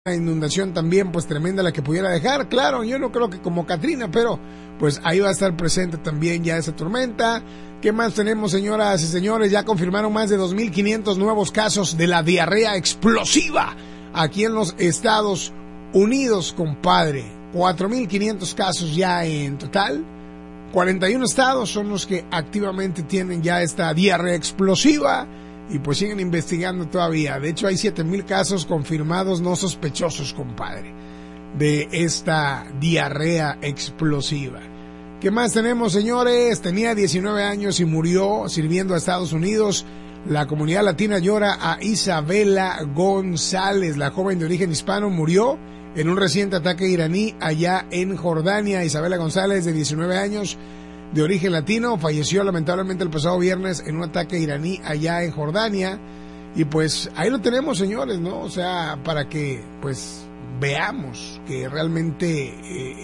una inundación también pues tremenda la que pudiera dejar. Claro, yo no creo que como Katrina, pero pues ahí va a estar presente también ya esa tormenta. ¿Qué más tenemos, señoras y señores? Ya confirmaron más de 2.500 nuevos casos de la diarrea explosiva aquí en los Estados Unidos, compadre. 4.500 casos ya en total. 41 estados son los que activamente tienen ya esta diarrea explosiva. Y pues siguen investigando todavía. De hecho hay 7,000 casos confirmados no sospechosos, compadre, de esta diarrea explosiva. ¿Qué más tenemos, señores? Tenía 19 años y murió sirviendo a Estados Unidos. La comunidad latina llora a Isabela González. La joven de origen hispano murió en un reciente ataque iraní allá en Jordania. Isabela González, de 19 años, de origen latino, falleció lamentablemente el pasado viernes en un ataque iraní allá en Jordania. Y pues ahí lo tenemos, señores, ¿no? O sea, para que pues veamos que realmente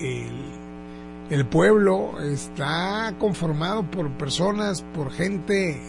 el pueblo está conformado por personas, por gente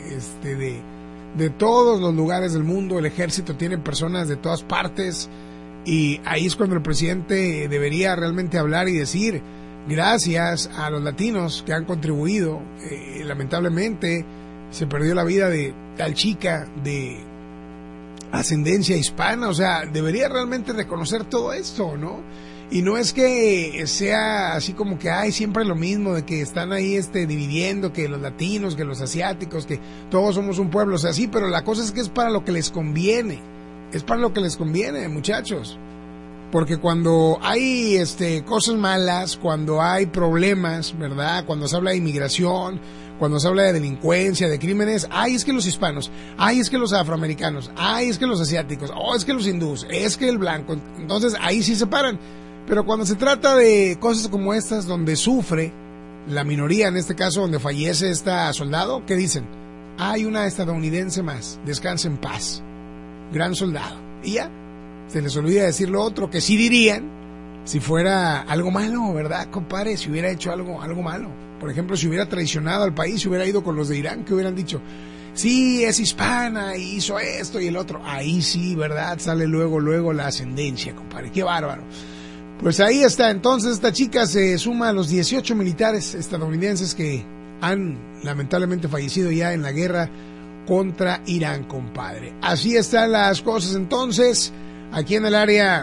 de todos los lugares del mundo. El ejército tiene personas de todas partes, y ahí es cuando el presidente debería realmente hablar y decir: gracias a los latinos que han contribuido. Lamentablemente se perdió la vida de tal chica de ascendencia hispana. O sea, debería realmente reconocer todo esto, ¿no? Y no es que sea así como que hay siempre lo mismo, de que están ahí dividiendo, que los latinos, que los asiáticos, que todos somos un pueblo. O sea, sí, pero la cosa es que es para lo que les conviene. Es para lo que les conviene, muchachos. Porque cuando hay cosas malas, cuando hay problemas, ¿verdad? Cuando se habla de inmigración, cuando se habla de delincuencia, de crímenes, ay, es que los hispanos, ay, es que los afroamericanos, ay, es que los asiáticos, oh, es que los hindúes, es que el blanco. Entonces ahí sí se paran. Pero cuando se trata de cosas como estas, donde sufre la minoría, en este caso donde fallece esta soldado, ¿qué dicen? Hay una estadounidense más, descansa en paz, gran soldado. Y ya, se les olvida decir lo otro, que sí dirían si fuera algo malo, ¿verdad, compadre? Si hubiera hecho algo malo. Por ejemplo, si hubiera traicionado al país, si hubiera ido con los de Irán, que hubieran dicho: sí, es hispana, hizo esto y el otro. Ahí sí, ¿verdad? Sale luego la ascendencia, compadre. Qué bárbaro. Pues ahí está. Entonces esta chica se suma a los 18 militares estadounidenses que han lamentablemente fallecido ya en la guerra contra Irán, compadre. Así están las cosas entonces aquí en el área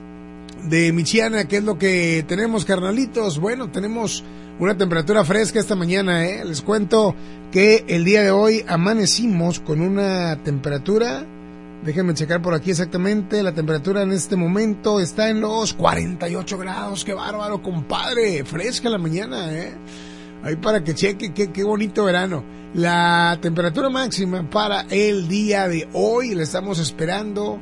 de Michiana. ¿Qué es lo que tenemos, carnalitos? Bueno, tenemos una temperatura fresca esta mañana, ¿eh? Les cuento que el día de hoy amanecimos con una temperatura, déjenme checar por aquí exactamente, la temperatura en este momento está en los 48 grados. ¡Qué bárbaro, compadre! Fresca la mañana, ¿eh? Ahí para que cheque, qué bonito verano. La temperatura máxima para el día de hoy la estamos esperando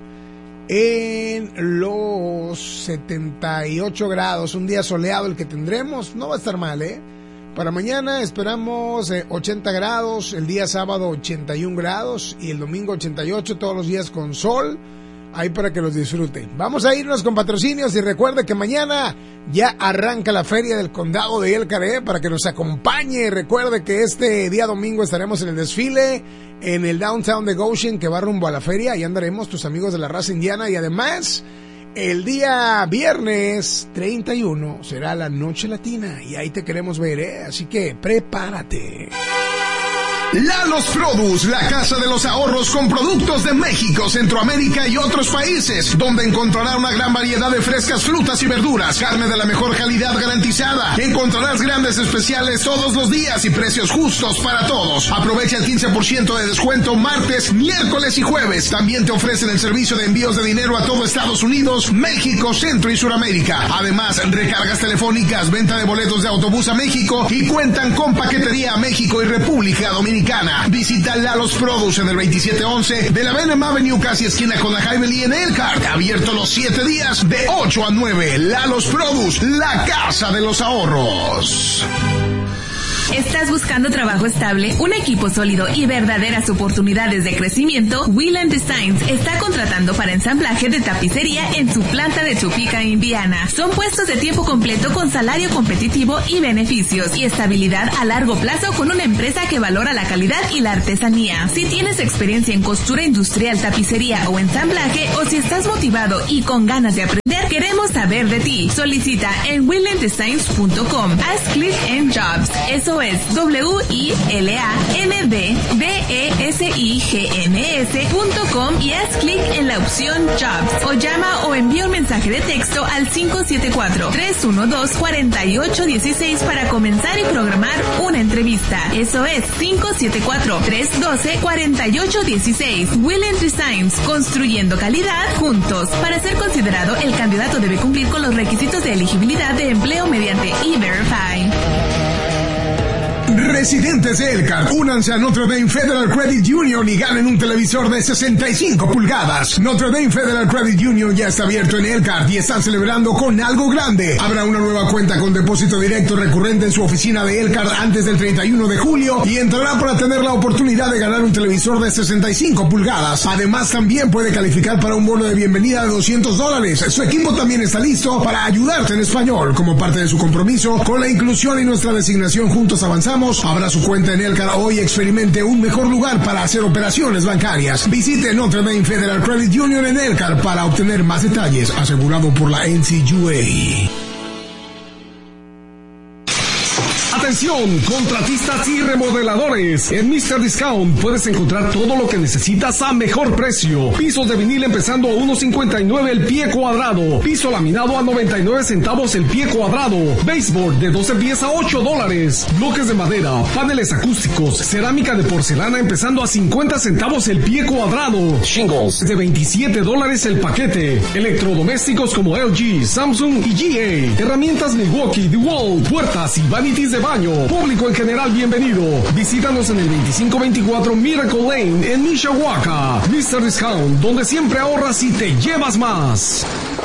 en los 78 grados. Un día soleado el que tendremos, no va a estar mal, ¿eh? Para mañana esperamos 80 grados, el día sábado 81 grados y el domingo 88, todos los días con sol. Ahí para que los disfruten. Vamos a irnos con patrocinios y recuerde que mañana ya arranca la feria del condado de El Carey para que nos acompañe. Recuerde que este día domingo estaremos en el desfile en el downtown de Goshen, que va rumbo a la feria. Ahí andaremos tus amigos de la raza indiana, y además el día viernes 31 será la noche latina y ahí te queremos ver, ¿eh? Así que prepárate. Lalo's Produce, la casa de los ahorros con productos de México, Centroamérica y otros países, donde encontrará una gran variedad de frescas frutas y verduras, carne de la mejor calidad garantizada. Encontrarás grandes especiales todos los días y precios justos para todos. Aprovecha el 15% de descuento martes, miércoles y jueves. También te ofrecen el servicio de envíos de dinero a todo Estados Unidos, México, Centro y Suramérica. Además, recargas telefónicas, venta de boletos de autobús a México y cuentan con paquetería a México y República Dominicana. Visita Lalo's Produce en el 2711 de la Benham Avenue, casi esquina con la Highway en Elkhart. Abierto los 7 días de 8 a 9. Lalo's Produce, la casa de los ahorros. ¿Estás buscando trabajo estable, un equipo sólido y verdaderas oportunidades de crecimiento? Wheeland Designs está contratando para ensamblaje de tapicería en su planta de Topeka, Indiana. Son puestos de tiempo completo con salario competitivo y beneficios y estabilidad a largo plazo con una empresa que valora la calidad y la artesanía. Si tienes experiencia en costura industrial, tapicería o ensamblaje, o si estás motivado y con ganas de aprender, queremos saber de ti. Solicita en WheelandDesigns.com. Haz clic en Jobs. Eso es WILANDDESIGNS.com y haz clic en la opción Jobs. O llama o envía un mensaje de texto al 574-312-4816 para comenzar y programar una entrevista. Eso es 574-312-4816. Wheeland Designs, construyendo calidad juntos. Para ser considerado, el candidato debe cumplir con los requisitos de elegibilidad de empleo mediante E-Verify. Residentes de Elkhart, únanse a Notre Dame Federal Credit Union y ganen un televisor de 65 pulgadas. Notre Dame Federal Credit Union ya está abierto en Elkhart y están celebrando con algo grande. Habrá una nueva cuenta con depósito directo recurrente en su oficina de Elkhart antes del 31 de julio y entrará para tener la oportunidad de ganar un televisor de 65 pulgadas. Además, también puede calificar para un bono de bienvenida de $200. Su equipo también está listo para ayudarte en español como parte de su compromiso con la inclusión y nuestra designación Juntos Avanzamos. Abra su cuenta en Elkhart hoy y experimente un mejor lugar para hacer operaciones bancarias. Visite Notre Dame Federal Credit Union en Elkhart para obtener más detalles, asegurado por la NCUA. Atención, contratistas y remodeladores. En Mr. Discount puedes encontrar todo lo que necesitas a mejor precio. Pisos de vinil empezando a $1.59 el pie cuadrado. Piso laminado a 99 centavos el pie cuadrado. Baseboard de 12 pies a $8. Bloques de madera, paneles acústicos, cerámica de porcelana empezando a 50 centavos el pie cuadrado. Shingles de $27 el paquete. Electrodomésticos como LG, Samsung y GA. Herramientas Milwaukee, DeWalt, puertas y vanities de baño. Público en general, bienvenido. Visítanos en el 2524 Miracle Lane en Mishawaka. Mr. Discount, donde siempre ahorras y te llevas más.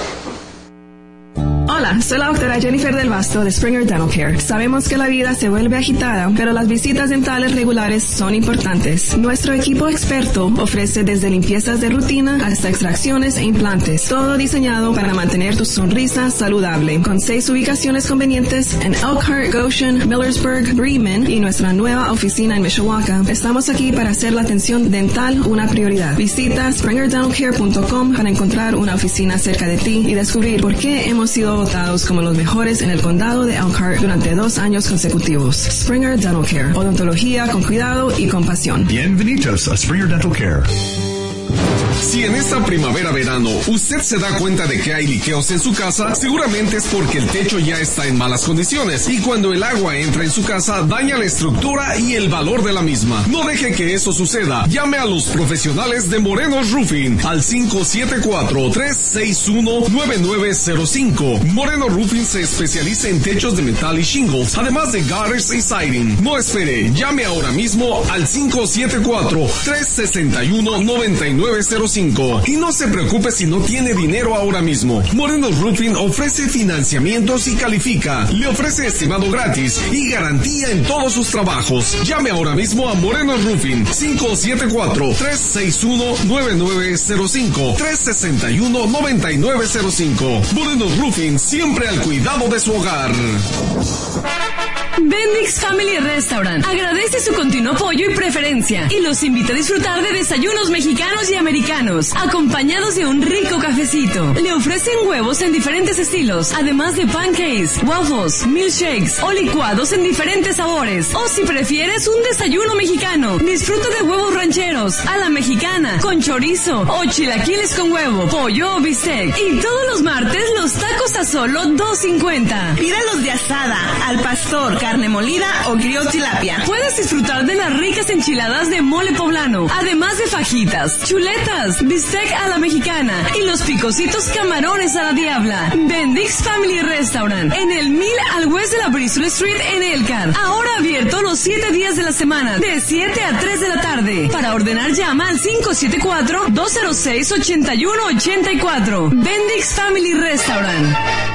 Hola, soy la doctora Jennifer del Basto de Springer Dental Care. Sabemos que la vida se vuelve agitada, pero las visitas dentales regulares son importantes. Nuestro equipo experto ofrece desde limpiezas de rutina hasta extracciones e implantes, todo diseñado para mantener tu sonrisa saludable. Con 6 ubicaciones convenientes en Elkhart, Goshen, Millersburg, Bremen y nuestra nueva oficina en Mishawaka, estamos aquí para hacer la atención dental una prioridad. Visita SpringerDentalCare.com para encontrar una oficina cerca de ti y descubrir por qué hemos sido votados como los mejores en el condado de Elkhart durante 2 años consecutivos. Springer Dental Care. Odontología con cuidado y compasión. Bienvenidos a Springer Dental Care. Si en esta primavera-verano usted se da cuenta de que hay liqueos en su casa, seguramente es porque el techo ya está en malas condiciones y cuando el agua entra en su casa daña la estructura y el valor de la misma. No deje que eso suceda. Llame a los profesionales de Morenos Roofing al 574-361-9905. Moreno Roofing se especializa en techos de metal y shingles, además de gutters y siding. No espere, llame ahora mismo al 574-361-9905. Y no se preocupe si no tiene dinero ahora mismo. Morenos Roofing ofrece financiamientos y califica. Le ofrece estimado gratis y garantía en todos sus trabajos. Llame ahora mismo a Morenos Roofing 574-361-9905 361-9905. Morenos Roofing, siempre al cuidado de su hogar. Bendix Family Restaurant agradece su continuo apoyo y preferencia y los invita a disfrutar de desayunos mexicanos y americanos, acompañados de un rico cafecito. Le ofrecen huevos en diferentes estilos, además de pancakes, waffles, milkshakes o licuados en diferentes sabores. O si prefieres un desayuno mexicano, disfruta de huevos rancheros, a la mexicana, con chorizo o chilaquiles con huevo, pollo o bistec. Y todos los martes los tacos a solo $2.50. Pídalos de asada, al pastor, carne molida o grill tilapia. Puedes disfrutar de las ricas enchiladas de mole poblano, además de fajitas, chuletas, bistec a la mexicana y los picositos camarones a la diabla. Bendix Family Restaurant en el 1000 al west de la Bristol Street en Elkhart. Ahora abierto los 7 días de la semana, de 7 a 3 de la tarde. Para ordenar llama al 574-206-8184. Bendix Family Restaurant.